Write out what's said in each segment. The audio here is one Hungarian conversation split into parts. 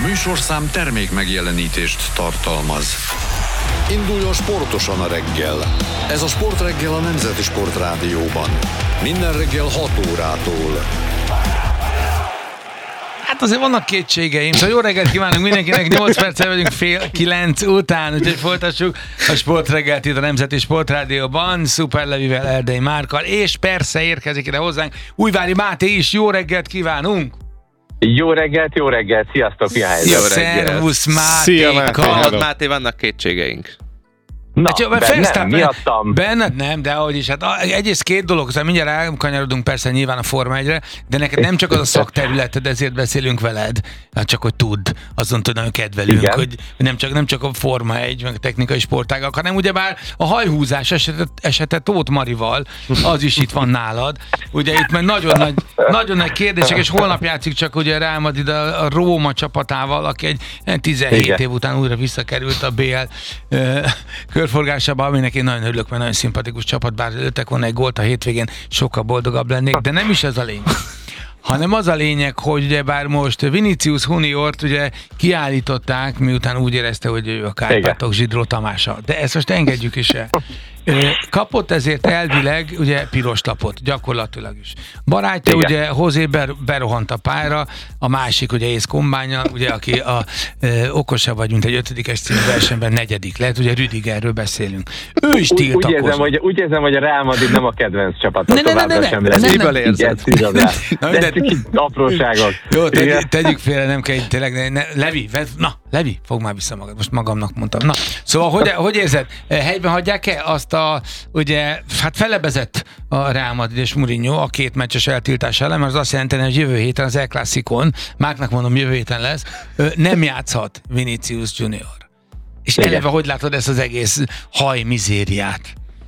műsorszám termék megjelenítést tartalmaz. Induljon sportosan a reggel. Ez a Sportreggel a Nemzeti Sportrádióban. Minden reggel 6 órától. Hát azért vannak kétségeim. Szóval jó reggelt kívánunk mindenkinek, 8 perccel vagyunk 8:30 után, úgyhogy folytassuk a Sportreggelt itt a Nemzeti Sportrádióban, Szuper Levivel, Erdei Márkkal, és persze érkezik ide hozzánk Újvári Máté is. Jó reggelt kívánunk! Jó reggelt, sziasztok, mi a helyzet? Szervusz Máté! Szia Máté! Máté, vannak kétségeink. Na, bennem, miattam. Benned nem, de ahogy is. Hát egyrészt két dolog, szóval mindjárt elkanyarodunk persze nyilván a Forma 1-re, de neked nem csak az a szakterületed, ezért beszélünk veled, hát csak hogy tudd, azon nagyon kedvelünk, igen, hogy nem csak a Forma 1, meg a technikai sportágak, hanem ugyebár a hajhúzás esete Tóth Marival, az is itt van nálad. Ugye itt már nagyon nagy kérdések, és holnap játszik csak ugye a Real Madrid a Róma csapatával, aki egy 17 igen, év után újra visszakerült a BL körforgásába, aminek én nagyon örülök, mert nagyon szimpatikus csapat, bár lőttek volna egy gólt a hétvégén, sokkal boldogabb lennék, de nem is ez a lényeg. Hanem az a lényeg, hogy ugyebár most Vinicius Juniort ugye kiállították, miután úgy érezte, hogy ő a Kárpátok Zsidró Tamása. De ezt most engedjük is el. Kapott ezért elvileg ugye piros lapot, gyakorlatilag is. Barátja igen, ugye José berohant a pályára, a másik ugye Ész Kombánya, ugye aki okosabb vagy, mint egy 5-es című versenyben 4. lehet, ugye Rüdigerről beszélünk. Ő is tiltakozott. Úgy érzem, hogy a Real Madrid nem a kedvenc csapat. Miből érzed? De apróságok. Jó, tegyük félre, nem kell tényleg. Levi, fogd már vissza magad, most magamnak mondtam. Na, szóval hogy érzed? Helyben hagyják-e azt ugye, hát felebezett a Real Madrid és Mourinho a 2 meccses eltiltás ellen, mert az azt jelenti, hogy jövő héten az El Clasicón, Márknak mondom, jövő héten lesz, nem játszhat Vinicius Junior. És eleve hogy látod ezt az egész hajmizériát?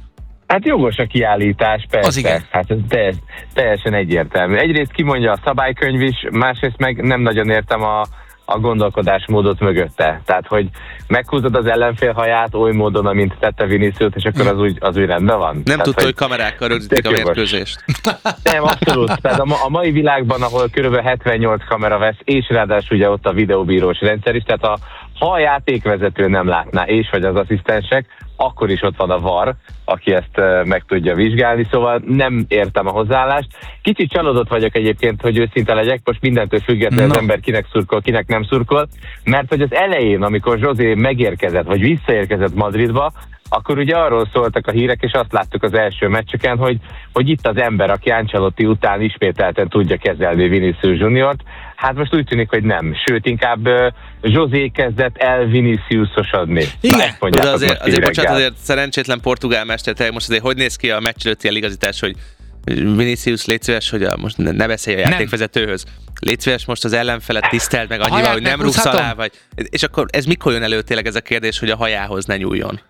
Hát jogos a kiállítás, persze. Hát ez teljesen egyértelmű. Egyrészt kimondja a szabálykönyv is, másrészt meg nem nagyon értem a gondolkodásmódot mögötte. Tehát, hogy meghúzod az ellenfél haját oly módon, amint tette Vinicius, és akkor az úgy rendben van. Nem tudta, hogy kamerákkal rögzítik a mérkőzést. Nem, abszolút. Tehát a mai világban, ahol kb. 78 kamera vesz, és ráadásul ugye ott a videóbírós rendszer is, tehát ha a játékvezető nem látná, és vagy az asszisztensek, akkor is ott van a VAR, aki ezt meg tudja vizsgálni, szóval nem értem a hozzáállást. Kicsit csalódott vagyok egyébként, hogy őszinte legyek, most mindentől függetlenül az ember kinek szurkol, kinek nem szurkol, mert hogy az elején, amikor José megérkezett, vagy visszaérkezett Madridba, akkor ugye arról szóltak a hírek, és azt láttuk az első meccseken, hogy itt az ember, aki Ancelotti után ismételten tudja kezelni Vinicius Juniort. Hát most úgy tűnik, hogy nem. Sőt, inkább José kezdett el Viniciusosodni. Igen, de azért szerencsétlen portugál mester, most azért hogy néz ki a meccs előtti eligazítás, hogy Vinicius, légy szíves, hogy most ne beszélj a játékvezetőhöz. Légy szíves, most az ellenfelet tiszteld meg annyival, hogy nem rúgsz alá, vagy... És akkor ez mikor jön elő tényleg ez a kérdés, hogy a hajához ne nyúljon?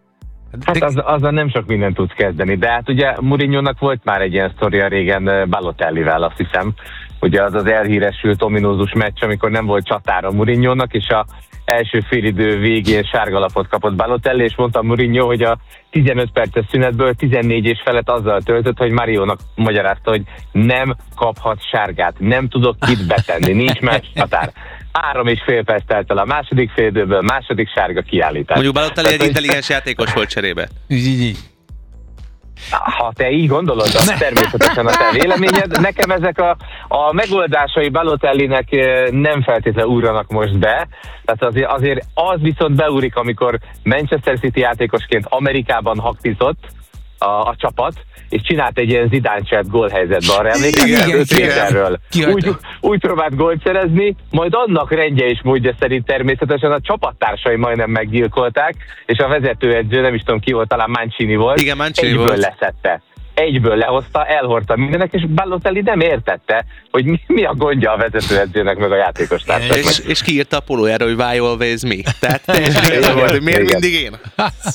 Hát azzal nem sok mindent tudsz kezdeni, de hát ugye Mourinho-nak volt már egy ilyen sztoria régen Balotellivel, azt hiszem. Ugye az elhíresült ominózus meccs, amikor nem volt csatára Mourinho-nak, és a első félidő végén sárgalapot kapott Balotelli, és mondta Mourinho, hogy a 15 perces szünetből 14 és felett azzal töltött, hogy Mariónak magyarázta, hogy nem kaphat sárgát, nem tudok itt betenni, nincs meccs határ. 3,5 perc telt el a második félidőből, második sárga kiállítás. Mondjuk Balotelli egy intelligens játékos volt cserébe. Így. Ha te így gondolod, az természetesen a te véleményed. Nekem ezek a megoldásai Balotellinek nem feltétlenül úranak most be. Tehát azért az viszont beúrik, amikor Manchester City játékosként Amerikában haktizott a csapat, és csinált egy ilyen Zidane-cselt gólhelyzetbe, arra emlékeztem, úgy próbált gólt szerezni, majd annak rendje és módja szerint természetesen a csapattársai majdnem meggyilkolták, és a vezetőedző, nem is tudom ki volt, talán Mancini volt, igen, Mancini volt. leszette. Egyből lehozta, elhordta mindenek, és Balotelli nem értette, hogy mi a gondja a vezetőedzőnek, meg a játékostársaknak. És kiírta a pólójára, hogy why always me. Tehát teljesen volt, hogy miért mindig én?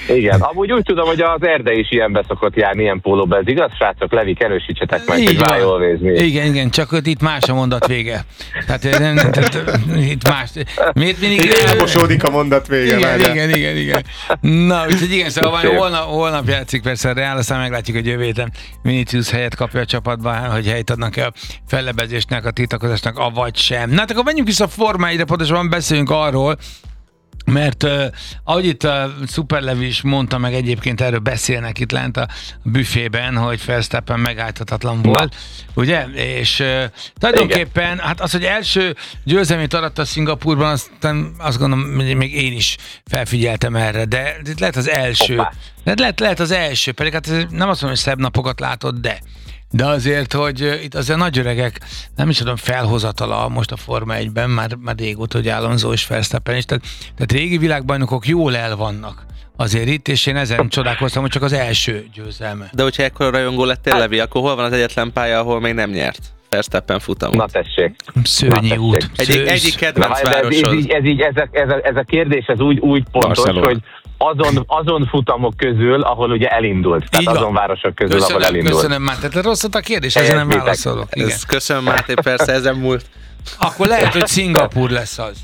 Igen, amúgy úgy tudom, hogy az Erde is ilyenbe szokott járni, ilyen pólóba, ez igaz, srácok? Levik, erősítsetek meg, hogy rájól Igen, csak itt más a mondat vége. Tehát itt más. Miért mindig... Elmosódik a mondat vége. Igen. Na, úgyhogy igen, szóval holnap játszik persze a Real, aztán meglátjuk, hogy jövő héten Vinicius helyet kapja a csapatban, hogy helyt adnak-e a fellebezésnek, a tiltakozásnak, avagy sem. Na, hát akkor menjünk vissza a Forma 1-re, pontosabban beszéljünk arról, mert ahogy itt a Superlevi is mondta, meg egyébként erről beszélnek itt lent a büfében, hogy Verstappen megállíthatatlan volt, ugye? És tulajdonképpen, hát az, hogy első győzelmét aratta Szingapurban, aztán azt gondolom, hogy még én is felfigyeltem erre, de itt lehet az első. Lehet az első, pedig hát nem azt mondom, hogy szebb napokat látod, de azért, hogy itt azért nagy öregek, nem is tudom, felhozatala most a Forma 1-ben, már régóta, hogy Alonso és Verstappen is, tehát régi világbajnokok jól el vannak azért itt, és én ezen csodálkoztam, hogy csak az első győzelme. De hogyha ekkor rajongó lettél, Levi, akkor hol van az egyetlen pálya, ahol még nem nyert Verstappen futamot? Na tessék. Szörnyű út. Egyik kedvenc városod. Ez a kérdés, ez úgy pontos, Barcelona. Hogy azon futamok közül, ahol ugye elindult. Tehát azon városok közül, ahol elindult. Köszönöm, Máté. Tehát rossz a kérdés, ezen nem válaszolok. Köszönöm, Máté, persze, ezen múlt. Akkor lehet, hogy Szingapúr lesz az.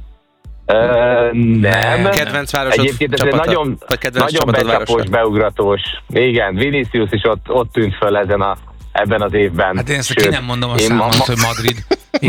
Nem. Kedvenc városod egyébként ez egy nagyon becsapós, beugratós. Igen, Vinicius is ott tűnt föl ebben az évben. Hát én ezt ki nem mondom a számot, hogy Madrid.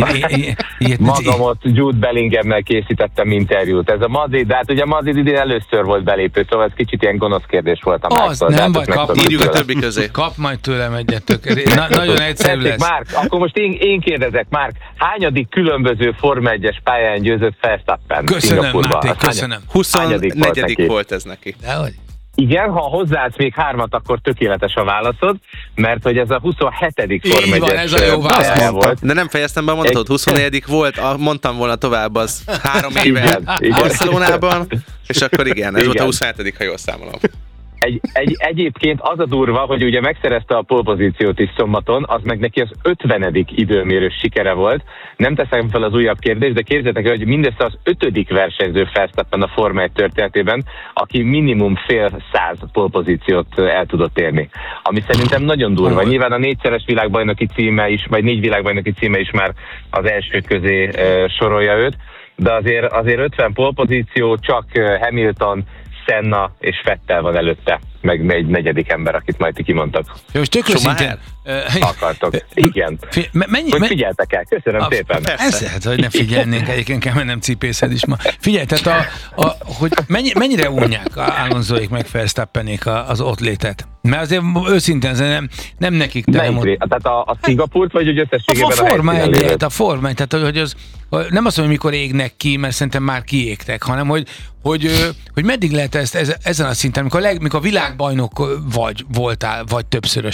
Magamot Jude Bellinghemmel készítettem interjút. Ez a Madrid, de hát ugye Madrid idén először volt belépő, szóval ez kicsit ilyen gonosz kérdés volt a Márktól. Az nem vagy, írjuk a többi közé. Kap majd tőlem egyet. Nagyon egyszerű lesz. Márk, akkor most én kérdezek, Márk, hányadik különböző Forma 1-es pályán győzött Verstappen? Köszönöm, Máté, köszönöm. 24. volt ez neki. Dehogy? Igen, ha hozzáadsz még 3, akkor tökéletes a válaszod, mert hogy ez a 27. Forma 1-es ez a jó válasz volt. De nem fejeztem be a mondatot, 24. volt, mondtam volna tovább az 3 éve Barcelonában, és akkor igen, ez volt a 27. ha jól számolom. Egyébként az a durva, hogy ugye megszerezte a pole-pozíciót is szombaton, az meg neki az 50. időmérős sikere volt. Nem teszem fel az újabb kérdést, de képzeljétek el, hogy mindössze az 5. versenyző Verstappen a Forma 1 történetében, aki minimum fél 100 pole-pozíciót el tudott érni. Ami szerintem nagyon durva. Nyilván a 4-szeres világbajnoki címe is, vagy 4 világbajnoki címe is már az első közé sorolja őt, de azért 50 pole-pozíció, csak Hamilton, Senna és Vettel van előtte, meg egy 4. ember, akit majd ti kimondtak. Jó, és tök őszintén akartok. Igen. Hogy figyeltek el. Köszönöm szépen. Ez hát, hogy ne figyelnénk, egyébként kell mennem cipészed is ma. Figyelj, tehát hogy mennyire unják Alonsoék meg Verstappenék az ott létet? Mert azért őszintén nem nekik teremot. Tehát a Szingapurt, vagy hogy összességében a Forma 1, tehát hogy az nem azt mondom, hogy mikor égnek ki, mert szerintem már kiégtek, hanem hogy meddig lehet ezt ezen a szinten, mikor világbajnok voltál, vagy többszörös.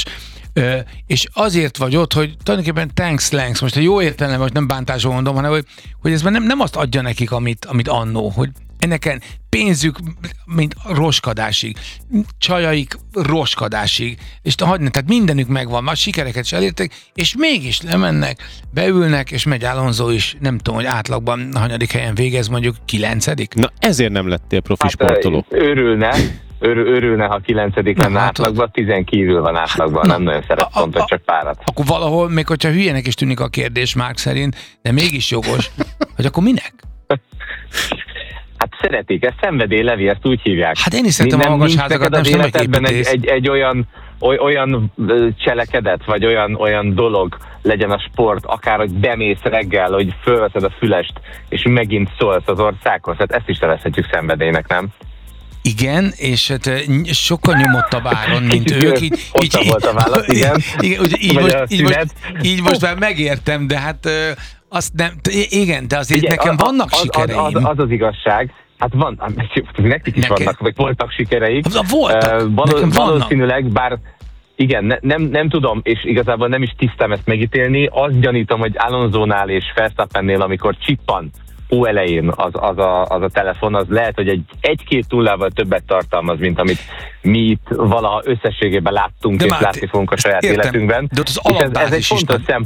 És azért vagy ott, hogy tulajdonképpen thanks, most a jó értelemben, most nem bántásról mondom, hanem hogy ez már nem azt adja nekik, amit annó, hogy ennek pénzük, mint roskadásig, csajaik roskadásig, és tehát mindenük megvan, már sikereket is elértek, és mégis lemennek, beülnek, és megy Alonso is, nem tudom, hogy átlagban a hanyadik helyen végez, mondjuk 9. Na ezért nem lettél profi sportoló. Örülne, ha 9. lenne átlagban, 10 kívül van átlagban, nem nagyon szeret pontot, csak párat. Akkor valahol, még hogyha hülyének is tűnik a kérdés Márk szerint, de mégis jogos, hogy akkor minek? Hát szeretik, ez szenvedély, Levi, ezt úgy hívják. Hát én is szeretem a magas házakat, nem sem egy olyan cselekedet, vagy olyan dolog legyen a sport, akár hogy bemész reggel, hogy fölveszed a fülest, és megint szólsz az országhoz. Hát ezt is nevezhetjük szenvedélynek, nem? Igen, és hát sokkal nyomottabb áron, mint ők. Így volt a válasz, igen. Így most már megértem, de hát azt nem, igen, de azért nekem vannak sikereim. Az igazság, hát van, nekik is vannak, vagy voltak sikereik. Voltak, valószínűleg, bár igen, nem tudom, és igazából nem is tisztem ezt megítélni, azt gyanítom, hogy Alonsónál és Verstappennél, amikor csippan elején az a telefon, az lehet, hogy egy-két nullával többet tartalmaz, mint amit mi itt valaha összességében láttunk, és látni fogunk a saját életünkben. De ott az alapbázis ez egy fontos szempont.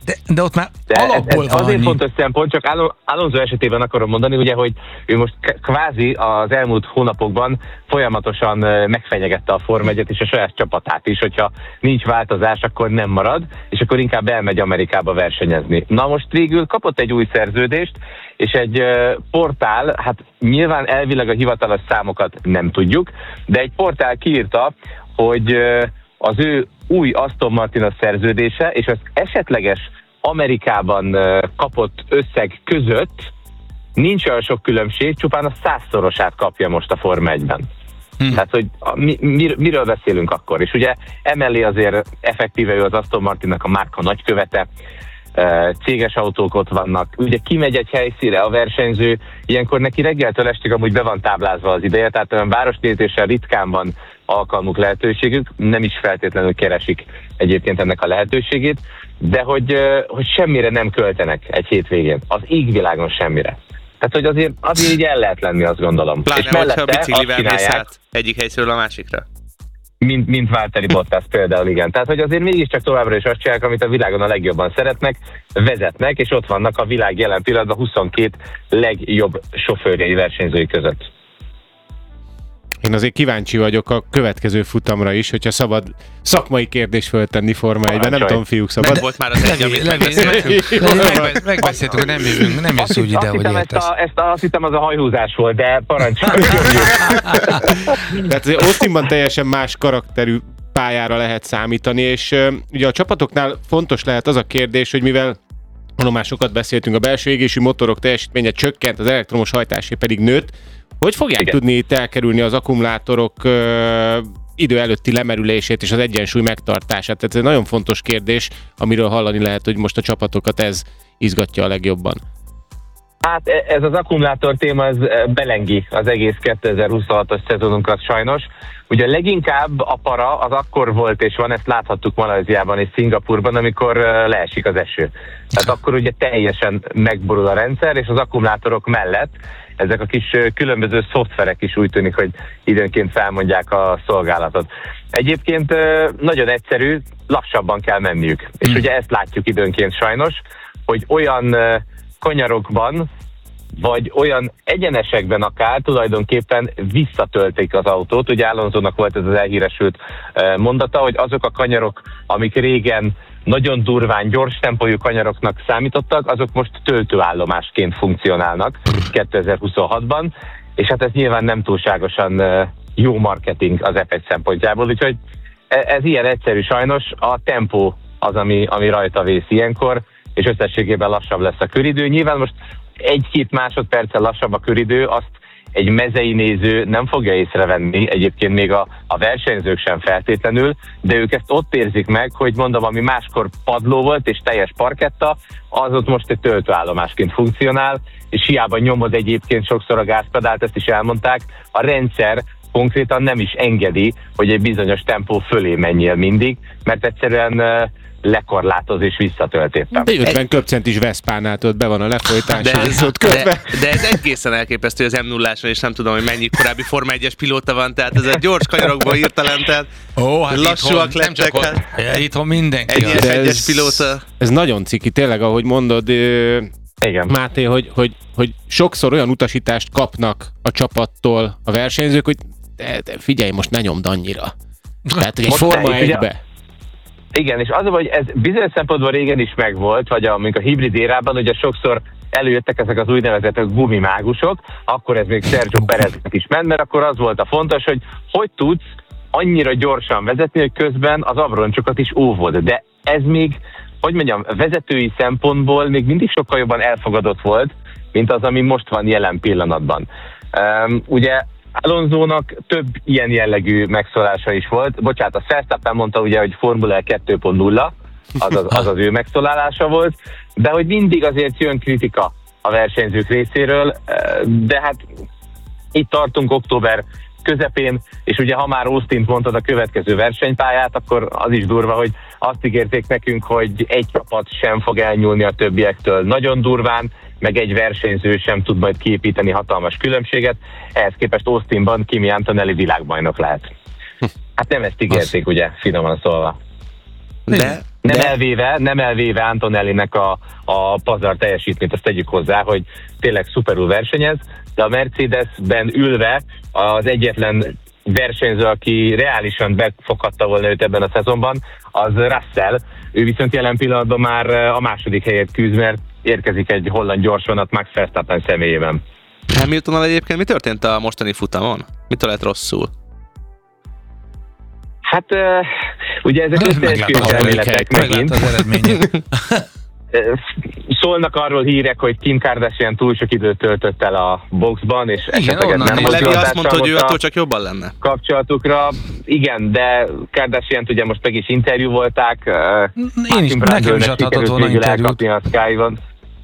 De ott már alapból van azért annyi. fontos szempont, csak Alonso esetében akarom mondani, ugye, hogy ő most kvázi az elmúlt hónapokban folyamatosan megfenyegette a Forma 1-et és a saját csapatát is, hogyha nincs változás, akkor nem marad, és akkor inkább elmegy Amerikába versenyezni. Na most végül kapott egy új szerződést, és egy portál, hát nyilván elvileg a hivatalos számokat nem tudjuk, de egy portál kiírta, hogy az ő új Aston Martinos szerződése és az esetleges Amerikában kapott összeg között nincs olyan sok különbség, csupán a 100-szorosát kapja most a Forma 1-ben. Tehát, hogy miről beszélünk akkor? És ugye emellé azért effektíve ő az Aston Martinnak a márka nagykövete, céges autók ott vannak, ugye kimegy egy helyszínre a versenyző, ilyenkor neki reggeltől estig amúgy be van táblázva az ideje, tehát olyan városnézéssel ritkán van alkalmuk, lehetőségük, nem is feltétlenül keresik egyébként ennek a lehetőségét, de hogy semmire nem költenek egy hétvégén, az égvilágon semmire. Tehát, hogy azért így el lehet lenni, azt gondolom. Pláne, hogyha biciklivel mész át egyik helyszínről a másikra. Mint Valtteri Bottas például, igen. Tehát, hogy azért mégiscsak továbbra is azt csinálják, amit a világon a legjobban szeretnek, vezetnek, és ott vannak a világ jelen pillanatban 22 legjobb sofőrjei versenyzői között. Én azért kíváncsi vagyok a következő futamra is, hogyha szabad szakmai kérdést föltenni Forma 1-ben. Nem tudom, fiúk, szabad. Volt már az egy, amit megbeszéltük, hogy nem jössz úgy ide, hogy értesz. Azt hittem, az a hajhúzás volt, de parancsolj. Tehát Austinban teljesen más karakterű pályára lehet számítani, és ugye a csapatoknál fontos lehet az a kérdés, hogy mivel már sokat beszéltünk, a belső égésű motorok teljesítménye csökkent, az elektromos hajtásé pedig nőtt, hogy fogják tudni itt elkerülni az akkumulátorok idő előtti lemerülését és az egyensúly megtartását? Tehát ez egy nagyon fontos kérdés, amiről hallani lehet, hogy most a csapatokat ez izgatja a legjobban. Hát ez az akkumulátor téma, ez belengi az egész 2026-os szezonunkat sajnos. Ugye leginkább a para az akkor volt és van, ezt láthattuk Malajziában és Szingapurban, amikor leesik az eső. Tehát akkor ugye teljesen megborul a rendszer, és az akkumulátorok mellett ezek a kis különböző szoftverek is úgy tűnik, hogy időnként felmondják a szolgálatot. Egyébként nagyon egyszerű, lassabban kell menniük. És ugye ezt látjuk időnként sajnos, hogy olyan kanyarokban, vagy olyan egyenesekben akár tulajdonképpen visszatöltik az autót. Ugye Alonsónak volt ez az elhíresült mondata, hogy azok a kanyarok, amik régen nagyon durván, gyors tempójú kanyaroknak számítottak, azok most töltőállomásként funkcionálnak 2026-ban, és hát ez nyilván nem túlságosan jó marketing az F1 szempontjából, úgyhogy ez ilyen egyszerű sajnos, a tempó az, ami rajta vész ilyenkor, és összességében lassabb lesz a köridő. Nyilván most 1-2 másodperccel lassabb a köridő, azt egy mezei néző nem fogja észrevenni, egyébként még a versenyzők sem feltétlenül, de ők ezt ott érzik meg, hogy mondom, ami máskor padló volt és teljes parketta, az ott most egy töltőállomásként funkcionál, és hiába nyomod egyébként sokszor a gázpedált, ezt is elmondták, a rendszer konkrétan nem is engedi, hogy egy bizonyos tempó fölé menjél mindig, mert egyszerűen lekorlátoz és visszatölt éppen. 50 köbcentis Veszpánál tölt, be van a lefolytás, de ez egészen elképesztő az M0-áson, és nem tudom, hogy mennyi korábbi Forma 1-es pilóta van, tehát ez a gyors kanyarokból hirtelen, tehát hát lassúak lettek. Itthon mindenki. Egyes pilóta. Ez nagyon ciki, tényleg, ahogy mondod, igen. Máté, hogy sokszor olyan utasítást kapnak a csapattól a versenyzők, hogy figyelj, most ne nyomd annyira. Tehát, hogy egy Forma 1-be. Igen, és az, hogy ez bizonyos szempontból régen is megvolt, vagy a hibrid érában, ugye sokszor előjöttek ezek az úgynevezett gumimágusok, akkor ez még Sergio Pereznek is ment, mert akkor az volt a fontos, hogy tudsz annyira gyorsan vezetni, hogy közben az abroncsokat is óvod. De ez még, hogy mondjam, vezetői szempontból még mindig sokkal jobban elfogadott volt, mint az, ami most van jelen pillanatban. Ugye Alonsónak több ilyen jellegű megszólása is volt. Bocsánat, a Verstappen mondta ugye, hogy Formula 2.0, az az ő megszólalása volt, de hogy mindig azért jön kritika a versenyzők részéről, de hát itt tartunk október közepén, és ugye ha már Austint mondtad a következő versenypályát, akkor az is durva, hogy azt ígérték nekünk, hogy egy csapat sem fog elnyúlni a többiektől nagyon durván, meg egy versenyző sem tud majd kiépíteni hatalmas különbséget, ehhez képest Austinban Kimi Antonelli világbajnok lehet. Hát nem ezt ígérték, ugye, finoman szólva. De Nem elvéve Antonellinek a pazar teljesítményt, azt tegyük hozzá, hogy tényleg szuperul versenyez, de a Mercedesben ülve az egyetlen versenyző, aki reálisan befoghatta volna őt ebben a szezonban, az Russell. Ő viszont jelen pillanatban már a második helyet küzd, mert érkezik egy holland gyorsvonat Max Verstappen személyében. Hamiltonnal egyébként mi történt a mostani futamon? Mitől lett rosszul? Hát ugye ezek összeesküvés elméletek megint. Az eredményét. Szólnak arról hírek, hogy Kim Kardashian túl sok időt töltött el a boxban, és esetleg nem Levi azt mondta, hogy ő attól csak jobban lenne. Kapcsolatukra. Igen, de Kardashian ugye most meg is interjú volták. Nekem is adhatott volna interjút. A Sky-ban.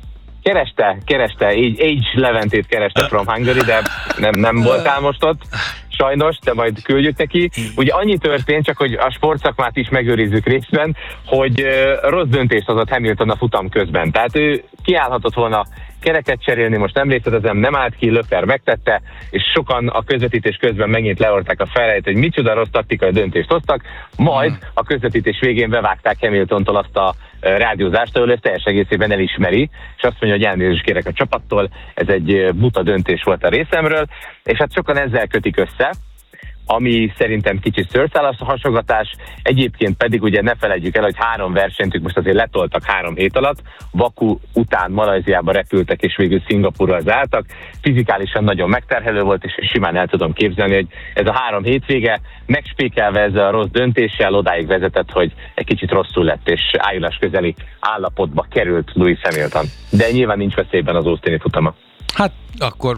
Kereste, Age Leventét kereste from Hungary, de nem voltál most ott. Sajnos, de majd küldjük neki. Ugye annyi történt, csak hogy a sportszakmát is megőrizzük részben, hogy rossz döntést hozott Hamilton a futam közben. Tehát ő kiállhatott volna kereket cserélni, most nem részletezem, nem állt ki, Leclerc megtette, és sokan a közvetítés közben megint leorták a fejlejét, hogy micsoda rossz taktikai döntést hoztak, majd a közvetítés végén bevágták Hamiltontól azt a rádiózást, ahol ezt teljes egészében elismeri, és azt mondja, hogy elnézést kérek a csapattól, ez egy buta döntés volt a részemről, és hát sokan ezzel kötik össze, ami szerintem kicsit szőrszálas hasogatás, egyébként pedig ugye ne felejtjük el, hogy 3 versenyt most azért letoltak 3 hét alatt, Baku után Malajziába repültek, és végül Szingapúrra zártak, fizikálisan nagyon megterhelő volt, és simán el tudom képzelni, hogy ez a 3 hétvége megspékelve ezzel a rossz döntéssel odáig vezetett, hogy egy kicsit rosszul lett, és ájulás közeli állapotba került Lewis Hamilton. De nyilván nincs veszélyben az Austini futama. Hát akkor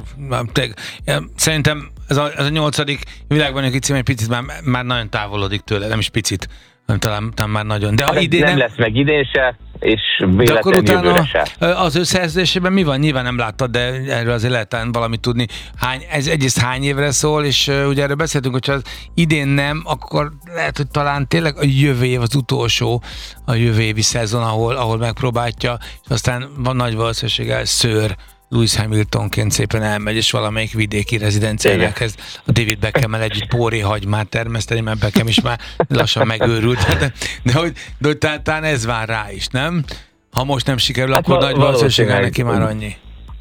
szerintem ez a 8. világbajnoki cím egy picit már nagyon távolodik tőle, nem is picit, talán már nagyon. De nem lesz meg idén se, és véletlenül jövőre se. Az ő szerződésében mi van? Nyilván nem láttad, de erről azért lehet valamit tudni. Ez egyrészt hány évre szól, és ugye erről beszéltünk, hogyha az idén nem, akkor lehet, hogy talán tényleg a jövő év az utolsó, a jövő évi szezon, ahol megpróbálja, és aztán van nagy valószínűséggel Sir Lewis Hamiltonként szépen elmegy, és valamelyik vidéki rezidenciára kezd a David Beckham-mel együtt póréhagymát termeszteni, mert Beckham is már lassan megőrült. De hogy talán ez vár rá is, nem? Ha most nem sikerül, akkor nagy valószínűséggel neki már annyi.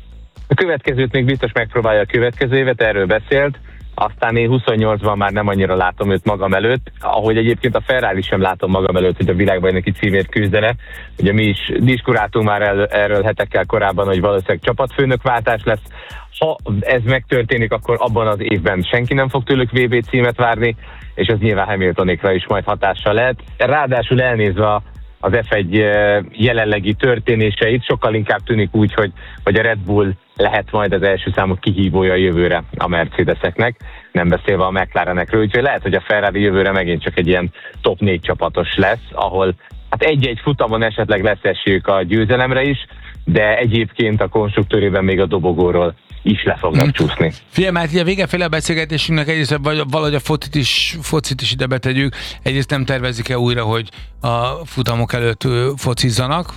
A következőt még biztos megpróbálja a következő évet, erről beszélt. Aztán én 28-ban már nem annyira látom őt magam előtt, ahogy egyébként a Ferrari sem látom magam előtt, hogy a világbajnoki címért küzdene. Ugye mi is diskuráltunk már erről hetekkel korábban, hogy valószínűleg csapatfőnökváltás lesz. Ha ez megtörténik, akkor abban az évben senki nem fog tőlük VB címet várni, és ez nyilván Hamiltonékra is majd hatással lehet. Ráadásul elnézve az F1 jelenlegi történéseit, sokkal inkább tűnik úgy, hogy a Red Bull lehet majd az első számú kihívója jövőre a Mercedeseknek, nem beszélve a McLarenekről, úgyhogy lehet, hogy a Ferrari jövőre megint csak egy ilyen top 4 csapatos lesz, ahol hát egy-egy futamon esetleg lesz esélyük a győzelemre is, de egyébként a konstruktőrében még a dobogóról is le fognak csúszni. Figyelj, mert a vége fele a beszélgetésünknek egyrészt valahogy a focit is ide betegyük, egyrészt nem tervezik-e újra, hogy a futamok előtt focizzanak?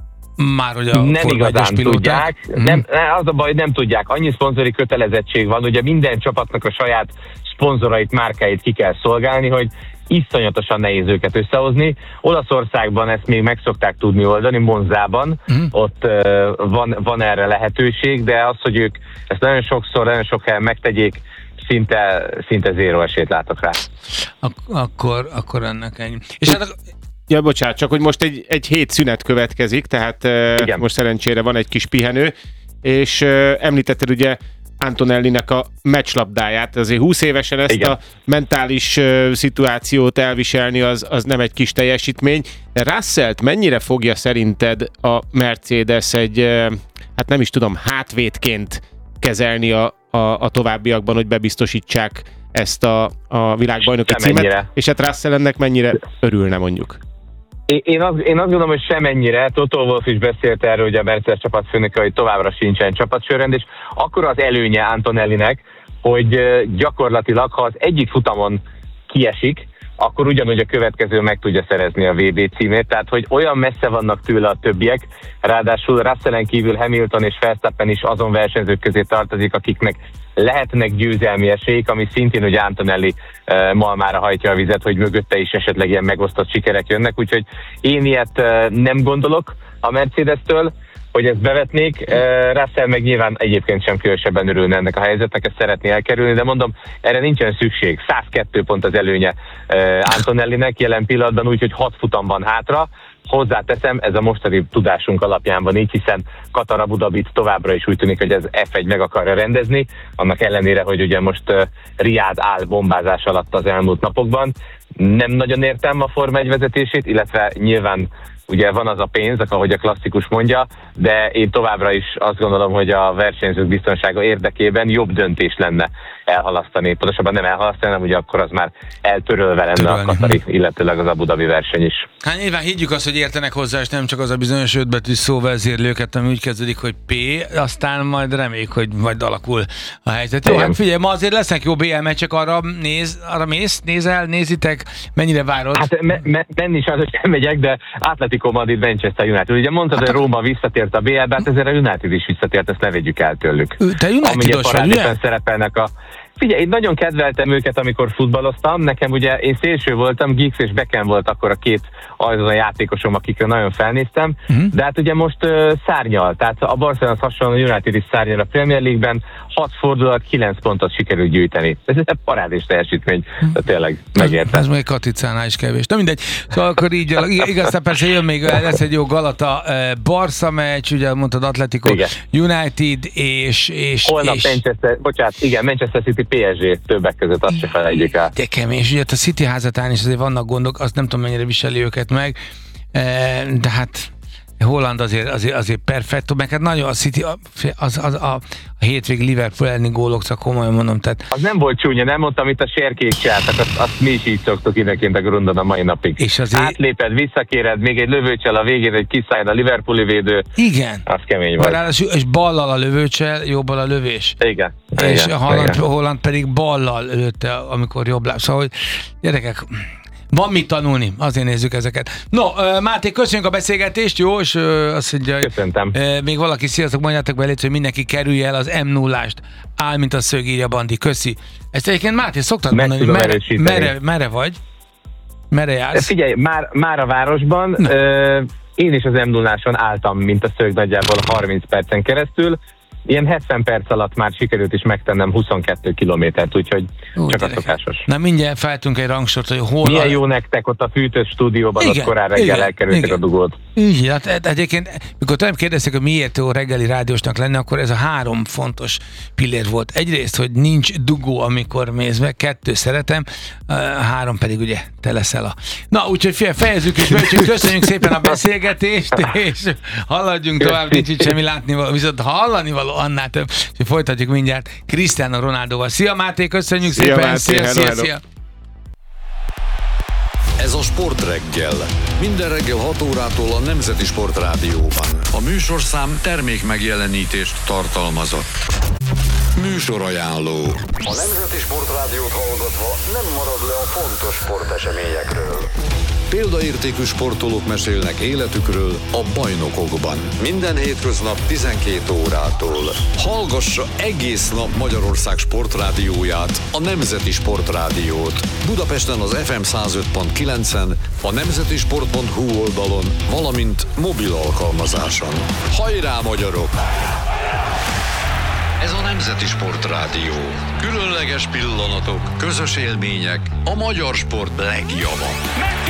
Már hogy a nem igazán tudják, az a baj, nem tudják. Annyi szponzori kötelezettség van, ugye minden csapatnak a saját szponzorait, márkáit ki kell szolgálni, hogy iszonyatosan nehéz őket összehozni. Olaszországban ezt még meg szokták tudni oldani, Monzában, ott van erre lehetőség, de az, hogy ők ezt nagyon sokszor, nagyon sok helyen megtegyék, szinte zéro esélyt látok rá. Akkor ennek ennyi. És hát ja, bocsánat, csak hogy most egy hét szünet következik, tehát most szerencsére van egy kis pihenő, és említetted ugye Antonellinek a meccslabdáját, azért 20 évesen ezt a mentális szituációt elviselni, az nem egy kis teljesítmény, de Russellt mennyire fogja szerinted a Mercedes egy, hát nem is tudom, hátvédként kezelni a továbbiakban, hogy bebiztosítsák ezt a világbajnoki címet, és hát Russell ennek mennyire örülne mondjuk? Én azt gondolom, hogy semennyire. Toto Wolff is beszélt erről, hogy a Mercedes csapatfőnöke, hogy továbbra sincsen csapatsőrend, és akkor az előnye Antonellinek, hogy gyakorlatilag, ha az egyik futamon kiesik, akkor ugyanúgy a következő meg tudja szerezni a VB címét, tehát hogy olyan messze vannak tőle a többiek, ráadásul Russellen kívül Hamilton és Verstappen is azon versenyzők közé tartozik, akiknek lehetnek győzelmi esélyek, ami szintén ugye Antonelli malmára hajtja a vizet, hogy mögötte is esetleg ilyen megosztott sikerek jönnek, úgyhogy én ilyet nem gondolok a Mercedes-től, hogy ezt bevetnék. Russell meg nyilván egyébként sem különösebben örülne ennek a helyzetnek, ezt szeretné elkerülni, de mondom, erre nincsen szükség. 102 pont az előnye Antonellinek jelen pillanatban, úgyhogy 6 futam van hátra. Hozzáteszem, ez a mostani tudásunk alapján van így, hiszen Katar Abu Dhabit továbbra is úgy tűnik, hogy ez F1 meg akarja rendezni, annak ellenére, hogy ugye most Riad áll bombázás alatt az elmúlt napokban. Nem nagyon értem a Forma 1 vezetését, illetve nyilván ugye van az a pénz, ahogy a klasszikus mondja, de én továbbra is azt gondolom, hogy a versenyzők biztonsága érdekében jobb döntés lenne elhalasztani. Pontosabban nem elhalasztani, hanem ugye akkor az már eltörölve lenne a katari, illetőleg az Abu Dhabi verseny is. Hát nyilván higgyük azt, hogy értenek hozzá, és nem csak az a bizonyos 5 betűs szó vezérli őket, ami úgy kezdődik, hogy P, aztán majd reméljük, hogy majd alakul a helyzet. Jó, hát figyelj, ma azért lesznek jó BL meccsek, arra nézitek, mennyire várod? Hát menni is az, hogy nem megyek, de Atletico Madrid, Manchester United. Ugye mondtad, hogy Róma visszatért a BL-be, hát ezért a United is visszatért, ezt ne vegyük el tőlük. Te United-os vagy, ugye? Szerepelnek a... Figyelj, én nagyon kedveltem őket, amikor futballoztam. Nekem ugye, én szélső voltam, Giggs és Beckham volt akkor a két azon a játékosom, akikre nagyon felnéztem. De hát ugye most szárnyal, tehát a Barcelona hasonlóan a United is szárnyal a Premier League-ben, 6 fordulat, 9 pontot sikerült gyűjteni. Ez egy parádés teljesítmény, de tényleg megérte. Ez még Katicánál is kevés. Na mindegy, szóval akkor így, igazán persze jön még, lesz egy jó Galata Barca meccs, ugye mondtad Atletico United és holnap Manchester City PSG többek között, azt se felejtjük el. De kemény, és ugye a City házatán is azért vannak gondok, azt nem tudom mennyire viseli őket meg, de hát Holland azért perfetto, meg hát nagyon a City, a hétvég Liverpool elleni gólok, csak komolyan mondom. Tehát... Az nem volt csúnya, nem mondtam, itt a sérkék csináltak, azt mi is így szoktuk ideként a grundon a mai napig. És azért... átléped, visszakéred, még egy lövőcsel a végén, egy kiszálljon a Liverpooli védő. Igen. Az kemény volt. És ballal a lövőcsel, jobbal a lövés. Igen. És igen, Holland pedig ballal lőtte, amikor jobb láb. Szóval, hogy gyerekek... Van mit tanulni, azért nézzük ezeket. No, Máté, köszönjük a beszélgetést, jó? És azt mondja, köszöntem. Még valaki, sziasztok, mondjátok be, hogy mindenki kerülje el az M0-ást. Áll, mint a szög, írja Bandi. Köszi. Ezt egyébként, Máté, szoktad mondani, merre vagy? Merre jársz? Figyelj, már a városban, én is az M0-áson álltam, mint a szög, nagyjából 30 percen keresztül. Ilyen 70 perc alatt már sikerült is megtennem 22 kilométert, úgyhogy csak a szokásos. Na mindjárt feltünk egy rangsort, hogy hol... Milyen jó nektek ott a fűtős stúdióban, igen, ott korán reggel elkerültek a dugót. Igen, hát egyébként, mikor tőlem kérdezték, hogy miért jó reggeli rádiósnak lenni, akkor ez a 3 fontos pillér volt. Egyrészt, hogy nincs dugó, amikor mész meg, 2 szeretem, 3 pedig ugye te leszel a... Na, úgyhogy fejezzük és köszönjük szépen a beszélgetést, és haladjunk tovább, nincs itt semmi látnivaló, viszont hallanivaló annál több, és folytatjuk mindjárt Cristiano Ronaldoval. Szia Máté, köszönjük szépen! Szia! Ez a Sportreggel. Minden reggel 6 órától a Nemzeti Sportrádióban. A műsorszám termék megjelenítést tartalmazott. Műsorajánló. A Nemzeti Sportrádiót hallgatva nem marad le a fontos sporteseményekről. Példaértékű sportolók mesélnek életükről a bajnokokban. Minden hétköznap 12 órától. Hallgassa egész nap Magyarország sportrádióját, a Nemzeti Sportrádiót. Budapesten az FM 105.9-en, a nemzetisport.hu oldalon, valamint mobil alkalmazáson. Hajrá, magyarok! Ez a Nemzeti Sportrádió. Különleges pillanatok, közös élmények, a magyar sport legjava.